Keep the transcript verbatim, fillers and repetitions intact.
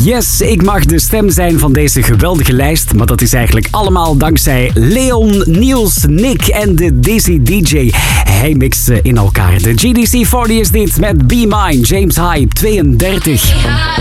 Yes, ik mag de stem zijn van deze geweldige lijst, maar dat is eigenlijk allemaal dankzij Leon, Niels, Nick en de Dizzy D J. Hij mixt in elkaar. De G D C veertig is dit met Be Mine, James Hype tweeëndertig.